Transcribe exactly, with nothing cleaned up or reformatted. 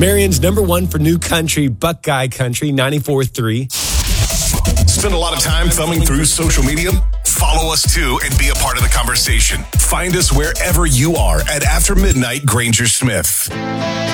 Marion's number one for new country, Buckeye Country, ninety-four three. Spend a lot of time thumbing through social media? Follow us too and be a part of the conversation. Find us wherever you are at After Midnight Granger Smith.